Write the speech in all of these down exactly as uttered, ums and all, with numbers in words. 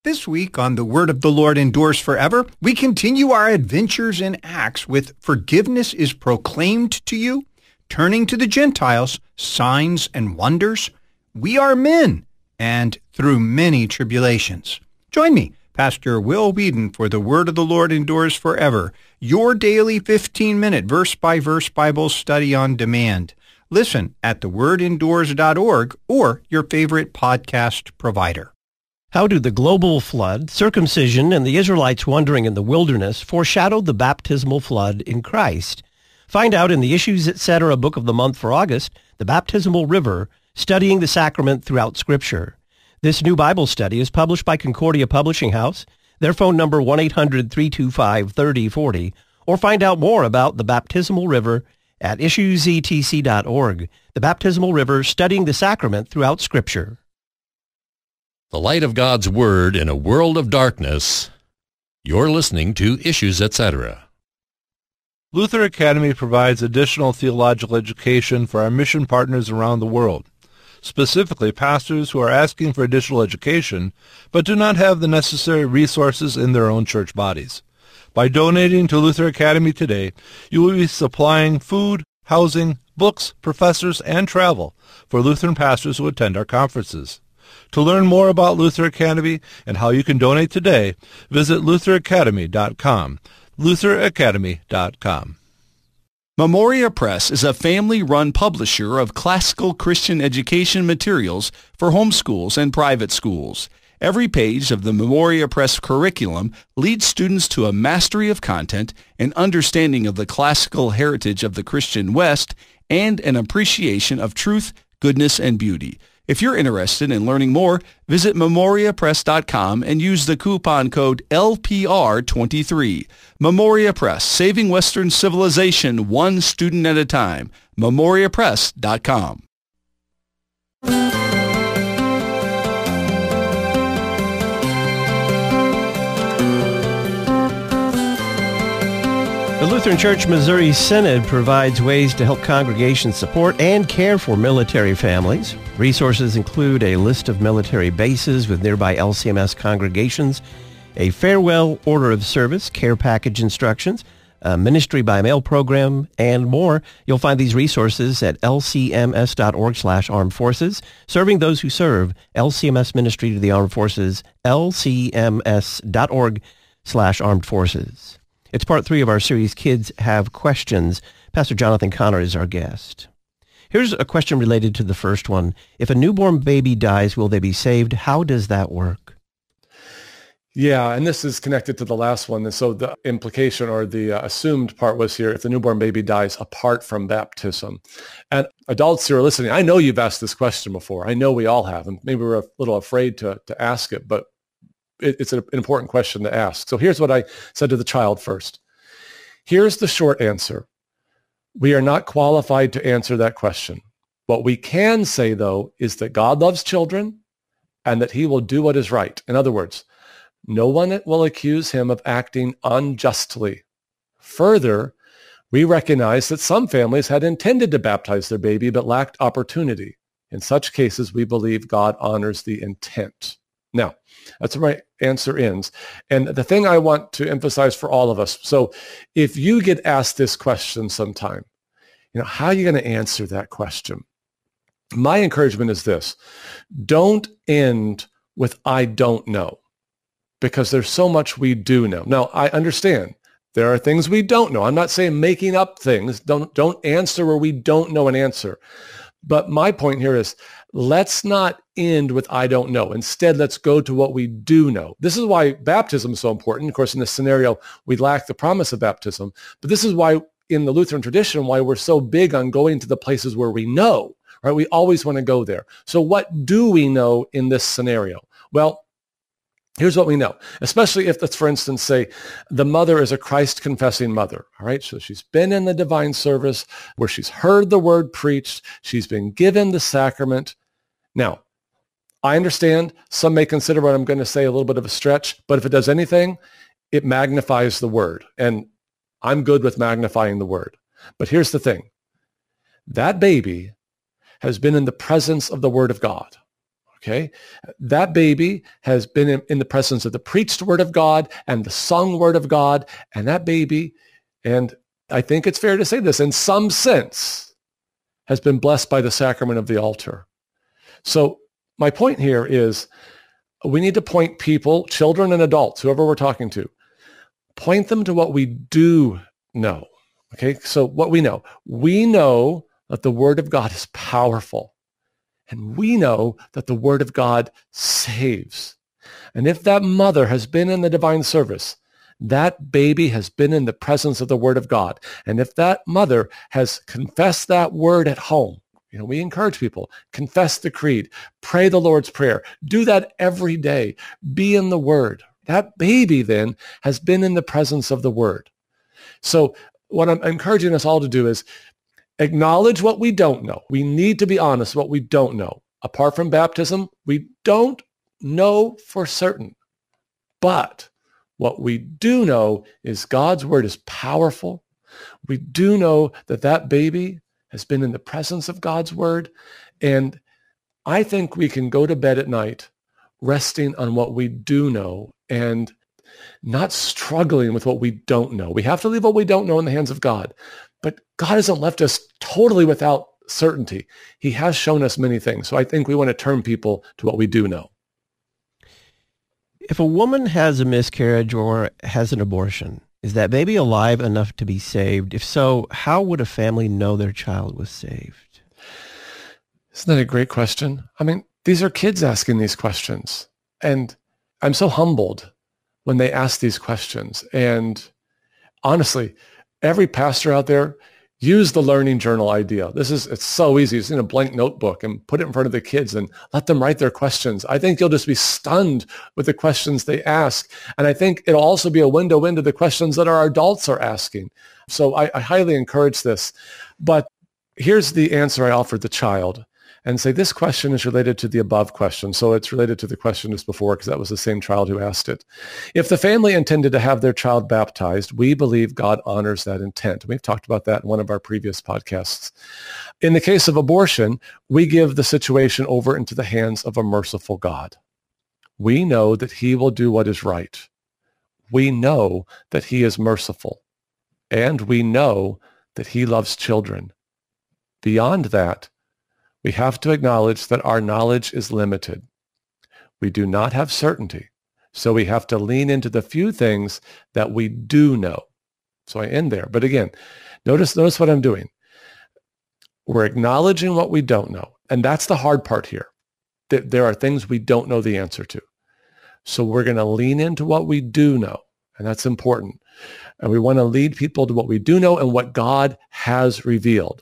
This week on The Word of the Lord Endures Forever, we continue our adventures in Acts with Forgiveness is Proclaimed to You, Turning to the Gentiles, Signs and Wonders, We Are Men, and Through Many Tribulations. Join me, Pastor Will Whedon, for The Word of the Lord Endures Forever, your daily fifteen-minute verse-by-verse Bible study on demand. Listen at the word endures dot org or your favorite podcast provider. How do the global flood, circumcision, and the Israelites wandering in the wilderness foreshadow the baptismal flood in Christ? Find out in the Issues Etc. Book of the Month for August, The Baptismal River, Studying the Sacrament Throughout Scripture. This new Bible study is published by Concordia Publishing House. Their phone number one eight hundred, three two five, three zero four zero, or find out more about the Baptismal River at issues e t c dot org. The Baptismal River, Studying the Sacrament Throughout Scripture. The light of God's Word in a world of darkness. You're listening to Issues Etc. Luther Academy provides additional theological education for our mission partners around the world, specifically pastors who are asking for additional education but do not have the necessary resources in their own church bodies. By donating to Luther Academy today, you will be supplying food, housing, books, professors, and travel for Lutheran pastors who attend our conferences. To learn more about Luther Academy and how you can donate today, visit luther academy dot com. luther academy dot com. Memoria Press is a family-run publisher of classical Christian education materials for homeschools and private schools. Every page of the Memoria Press curriculum leads students to a mastery of content, an understanding of the classical heritage of the Christian West, and an appreciation of truth, goodness, and beauty. If you're interested in learning more, visit memoria press dot com and use the coupon code L P R twenty-three. Memoria Press, saving Western civilization one student at a time. memoria press dot com. The Lutheran Church Missouri Synod provides ways to help congregations support and care for military families. Resources include a list of military bases with nearby L C M S congregations, a farewell order of service, care package instructions, a ministry by mail program, and more. You'll find these resources at l c m s dot org slash armed forces. Serving those who serve, L C M S Ministry to the Armed Forces, l c m s dot org slash armed forces. It's part three of our series, Kids Have Questions. Pastor Jonathan Connor is our guest. Here's a question related to the first one. If a newborn baby dies, will they be saved? How does that work? Yeah, and this is connected to the last one. And so the implication or the uh, assumed part was here, if the newborn baby dies apart from baptism. And adults who are listening, I know you've asked this question before. I know we all have, and maybe we're a little afraid to, to ask it, but it's an important question to ask. So here's what I said to the child first. Here's the short answer. We are not qualified to answer that question. What we can say, though, is that God loves children and that he will do what is right. In other words, no one will accuse him of acting unjustly. Further, we recognize that some families had intended to baptize their baby but lacked opportunity. In such cases, we believe God honors the intent. Now, that's where my answer ends. And the thing I want to emphasize for all of us, so if you get asked this question sometime, you know, how are you going to answer that question? My encouragement is this. Don't end with, I don't know, because there's so much we do know. Now, I understand there are things we don't know. I'm not saying making up things. Don't, don't answer where we don't know an answer. But my point here is, let's not end with I don't know. Instead, let's go to what we do know. This is why baptism is so important. Of course, in this scenario, we lack the promise of baptism. But this is why in the Lutheran tradition, why we're so big on going to the places where we know, right? We always want to go there. So what do we know in this scenario? Well, here's what we know, especially if, let's for instance say, the mother is a Christ-confessing mother, all right? So she's been in the divine service where she's heard the word preached. She's been given the sacrament. Now, I understand some may consider what I'm going to say a little bit of a stretch, but if it does anything, it magnifies the word. And I'm good with magnifying the word. But here's the thing. That baby has been in the presence of the word of God. Okay, that baby has been in, in the presence of the preached word of God and the sung word of God, and that baby, and I think it's fair to say this, in some sense, has been blessed by the sacrament of the altar. So my point here is we need to point people, children and adults, whoever we're talking to, point them to what we do know. Okay, so what we know. We know that the word of God is powerful. And we know that the word of God saves. And if that mother has been in the divine service, that baby has been in the presence of the word of God. And if that mother has confessed that word at home, you know, we encourage people, confess the creed, pray the Lord's Prayer, do that every day, be in the word. That baby then has been in the presence of the word. So what I'm encouraging us all to do is acknowledge what we don't know. We need to be honest what we don't know. Apart from baptism, we don't know for certain. But what we do know is God's word is powerful. We do know that that baby has been in the presence of God's word. And I think we can go to bed at night resting on what we do know and not struggling with what we don't know. We have to leave what we don't know in the hands of God. But God hasn't left us totally without certainty. He has shown us many things. So I think we want to turn people to what we do know. If a woman has a miscarriage or has an abortion, is that baby alive enough to be saved? If so, how would a family know their child was saved? Isn't that a great question? I mean, these are kids asking these questions. And I'm so humbled when they ask these questions. And honestly, every pastor out there, use the learning journal idea. This is, it's so easy. It's in a blank notebook and put it in front of the kids and let them write their questions. I think you'll just be stunned with the questions they ask. And I think it'll also be a window into the questions that our adults are asking. So I, I highly encourage this. But here's the answer I offered the child. And say, this question is related to the above question. So it's related to the question just before, because that was the same child who asked it. If the family intended to have their child baptized, we believe God honors that intent. We've talked about that in one of our previous podcasts. In the case of abortion, we give the situation over into the hands of a merciful God. We know that he will do what is right. We know that he is merciful. And we know that he loves children. Beyond that, we have to acknowledge that our knowledge is limited. We do not have certainty. So we have to lean into the few things that we do know. So I end there. But again, notice, notice what I'm doing. We're acknowledging what we don't know. And that's the hard part here. That there are things we don't know the answer to. So we're going to lean into what we do know. And that's important. And we want to lead people to what we do know and what God has revealed.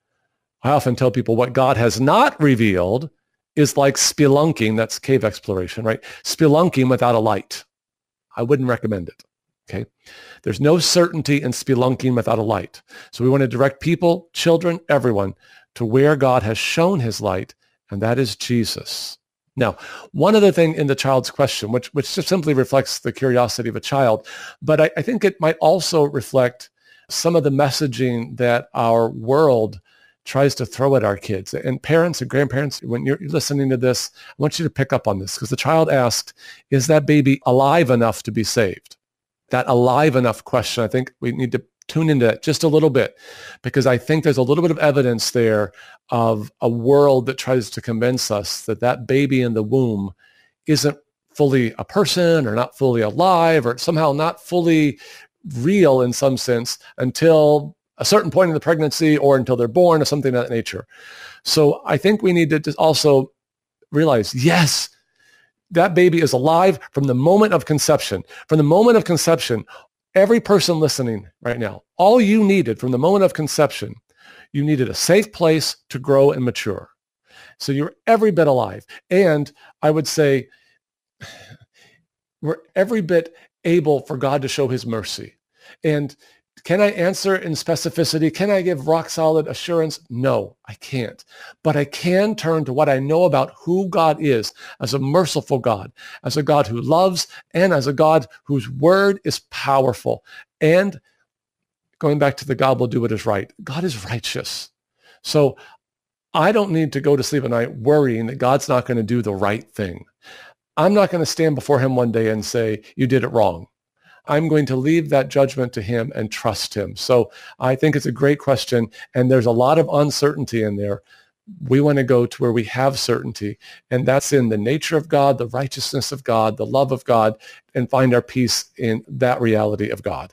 I often tell people what God has not revealed is like spelunking, that's cave exploration, right? Spelunking without a light. I wouldn't recommend it, okay? There's no certainty in spelunking without a light. So we want to direct people, children, everyone, to where God has shown his light, and that is Jesus. Now, one other thing in the child's question, which, which just simply reflects the curiosity of a child, but I, I think it might also reflect some of the messaging that our world tries to throw at our kids. And parents and grandparents, when you're listening to this, I want you to pick up on this, because the child asked, is that baby alive enough to be saved? That alive enough question, I think we need to tune into that just a little bit, because I think there's a little bit of evidence there of a world that tries to convince us that that baby in the womb isn't fully a person or not fully alive or somehow not fully real in some sense until a certain point in the pregnancy or until they're born or something of that nature. So I think we need to just also realize, yes, that baby is alive from the moment of conception. From the moment of conception, every person listening right now, all you needed from the moment of conception, you needed a safe place to grow and mature. So you're every bit alive. And I would say we're every bit able for God to show his mercy. And can I answer in specificity? Can I give rock solid assurance? No, I can't. But I can turn to what I know about who God is as a merciful God, as a God who loves, and as a God whose word is powerful. And going back to the God will do what is right, God is righteous. So I don't need to go to sleep at night worrying that God's not going to do the right thing. I'm not going to stand before him one day and say, you did it wrong. I'm going to leave that judgment to him and trust him. So I think it's a great question, and there's a lot of uncertainty in there. We want to go to where we have certainty, and that's in the nature of God, the righteousness of God, the love of God, and find our peace in that reality of God.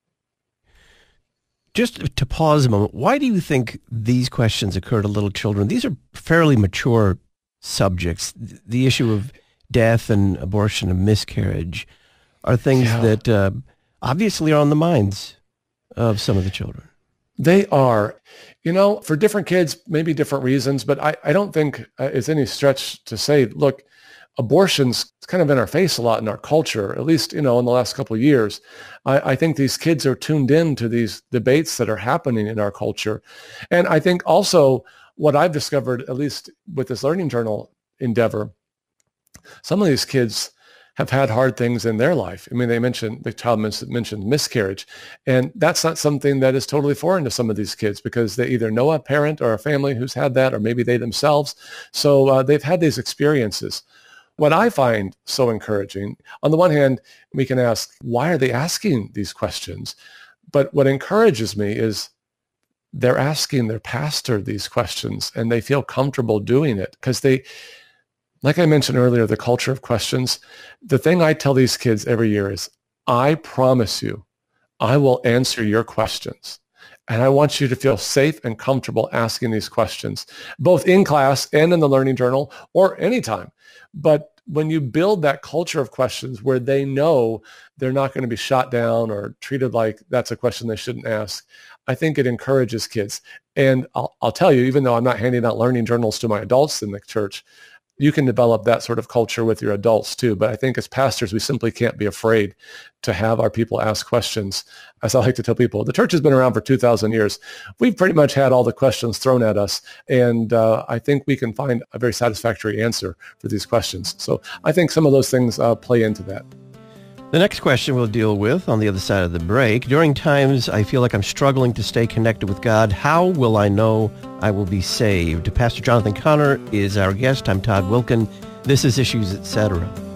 Just to pause a moment, why do you think these questions occur to little children? These are fairly mature subjects. The issue of death and abortion and miscarriage are things yeah. that uh, obviously are on the minds of some of the children. They are. You know, for different kids, maybe different reasons, but I, I don't think uh, it's any stretch to say, look, abortion's kind of in our face a lot in our culture, at least, you know, in the last couple of years. I, I think these kids are tuned in to these debates that are happening in our culture. And I think also what I've discovered, at least with this Learning Journal endeavor, some of these kids have had hard things in their life. I mean, they mentioned, the child mentioned miscarriage, and that's not something that is totally foreign to some of these kids because they either know a parent or a family who's had that, or maybe they themselves. So uh, they've had these experiences. What I find so encouraging, on the one hand, we can ask, why are they asking these questions? But what encourages me is they're asking their pastor these questions, and they feel comfortable doing it because they, like I mentioned earlier, the culture of questions. The thing I tell these kids every year is, I promise you, I will answer your questions. And I want you to feel safe and comfortable asking these questions, both in class and in the Learning Journal or anytime. But when you build that culture of questions where they know they're not going to be shot down or treated like that's a question they shouldn't ask, I think it encourages kids. And I'll, I'll tell you, even though I'm not handing out Learning Journals to my adults in the church, you can develop that sort of culture with your adults too. But I think as pastors, we simply can't be afraid to have our people ask questions. As I like to tell people, the church has been around for two thousand years. We've pretty much had all the questions thrown at us. And uh, I think we can find a very satisfactory answer for these questions. So I think some of those things uh, play into that. The next question we'll deal with on the other side of the break. During times I feel like I'm struggling to stay connected with God, how will I know I will be saved? Pastor Jonathan Conner is our guest. I'm Todd Wilken. This is Issues, et cetera.